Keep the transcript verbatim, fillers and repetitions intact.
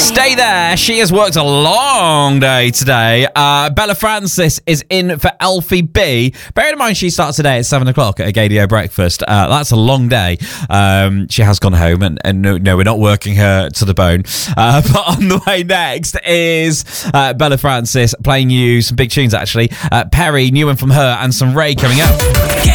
Stay there. She has worked a long day today. Uh, Bella Francis is in for Alfie B. Bear in mind, she starts today at seven o'clock at a Gadio breakfast. Uh, that's a long day. Um, she has gone home, and, and no, no, we're not working her to the bone. Uh, but on the way next is uh, Bella Francis playing you some big tunes, actually. Uh, Perry, new one from her, and some Ray coming up.